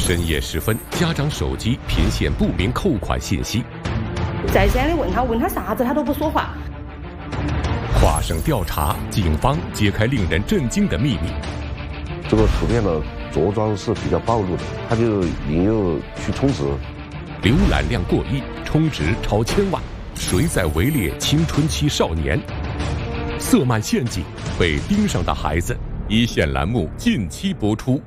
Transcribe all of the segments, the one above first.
深夜时分，家长手机频现不明扣款信息。 在线的问他啥子，他都不说话。 跨省调查，警方揭开令人震惊的秘密。 这个图片的着装是比较暴露的，他就引诱去充值， 浏览量过亿，充值超1000万，谁在围猎青春期少年？色漫陷阱，被盯上的孩子。一线栏目近期播出。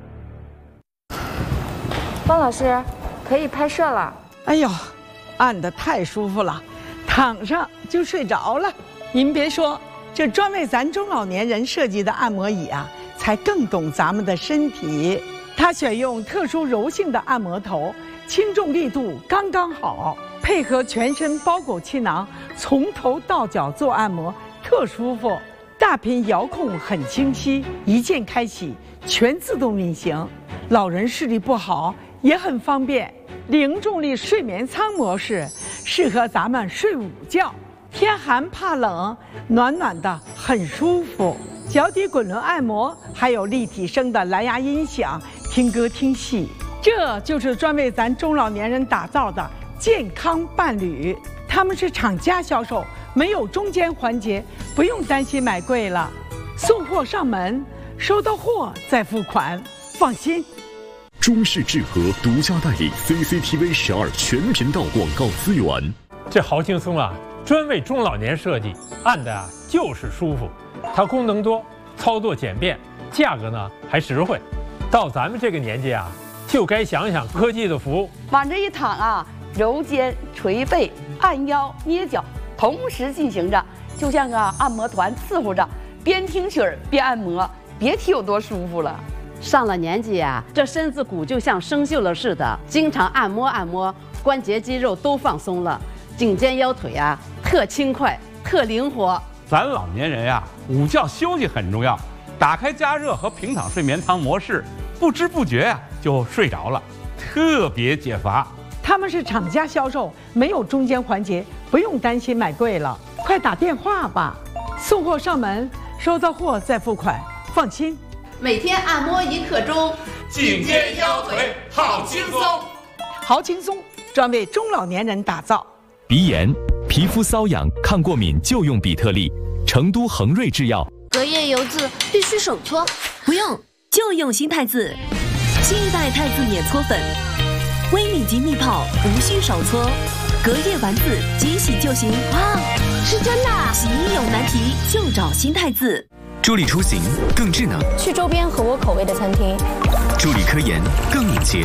方老师，可以拍摄了。 哎呦，按得太舒服了，躺上就睡着了。您别说，这专为咱中老年人设计的按摩椅啊，才更懂咱们的身体。它选用特殊柔性的按摩头，轻重力度刚刚好，配合全身包裹气囊，从头到脚做按摩，特舒服。大屏遥控很清晰，一键开启，全自动运行。老人视力不好也很方便。零重力睡眠舱模式适合咱们睡午觉，天寒怕冷，暖暖的很舒服。脚底滚轮按摩，还有立体声的蓝牙音响，听歌听戏。这就是专为咱中老年人打造的健康伴侣。他们是厂家销售，没有中间环节，不用担心买贵了。送货上门，收到货再付款，放心。 中视智和独家代理 CCTV 12全频道广告资源。 这好轻松啊，专为中老年设计，按的就是舒服。它功能多，操作简便，价格呢还实惠。到咱们这个年纪啊，就该想想科技的服务。 往这一躺啊，揉肩、捶背、按腰、捏脚，同时进行着，就像个按摩团伺候着，边听曲儿边按摩，别提有多舒服了。 上了年纪啊，这身子骨就像生锈了似的，经常按摩，关节肌肉都放松了，颈肩腰腿啊特轻快，特灵活。 咱老年人呀，午觉休息很重要，打开加热和平躺睡眠舱模式，不知不觉呀就睡着了，特别解乏。 他们是厂家销售，没有中间环节，不用担心买贵了。快打电话吧，送货上门，收到货再付款，放心。 每天按摩1刻钟， 颈肩腰腿好轻松， 好轻松，专为中老年人打造。 鼻炎、皮肤瘙痒、抗过敏就用比特利，成都恒瑞制药。 隔夜油渍必须手搓， 不用，就用新太子，新一代太子免搓粉，微米级密泡，无需手搓，隔夜丸子即洗就行。 哇，是真的！ 洗衣有难题就找新太子。 助力出行更智能， 去周边合我口味的餐厅； 助力科研更敏捷，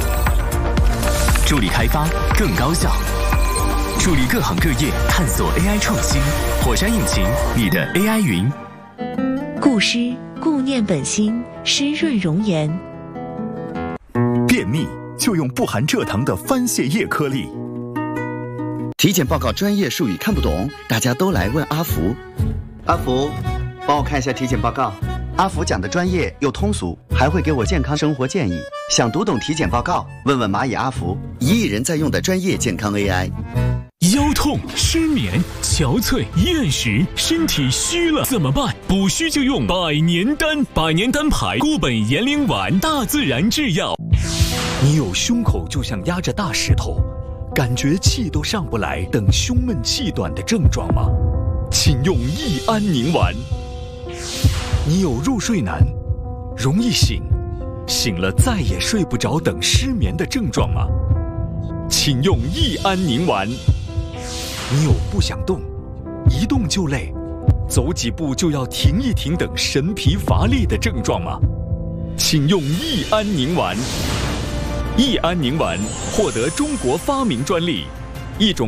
助力开发更高效，助力各行各业探索 AI 创新。火山引擎，你的 AI 云。 固湿固念本心，湿润容颜。 便秘就用不含蔗糖的番泻叶颗粒。 体检报告专业术语看不懂，大家都来问阿福。阿福，帮我看一下体检报告。阿福讲的专业又通俗，还会给我健康生活建议。想读懂体检报告，问问蚂蚁阿福，1亿人在用的专业健康 AI。 腰痛、失眠、憔悴、厌食，身体虚了怎么办？补虚就用百年丹，百年丹牌固本延龄丸，大自然制药。 你有胸口就像压着大石头，感觉气都上不来，等胸闷气短的症状吗？请用益安宁丸。你有入睡难，容易醒，醒了再也睡不着等失眠的症状吗？请用益安宁丸。你有不想动，一动就累，走几步就要停一停等神疲乏力的症状吗？请用益安宁丸。益安宁丸获得中国发明专利，一种